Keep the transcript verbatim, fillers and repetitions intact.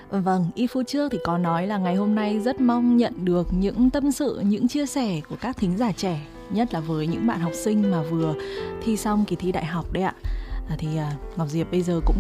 Vâng, ít phút trước thì có nói là ngày hôm nay rất mong nhận được những tâm sự, những chia sẻ của các thính giả trẻ, nhất là với những bạn học sinh mà vừa thi xong kỳ thi đại học đấy ạ. À, thì à, Ngọc Diệp bây giờ cũng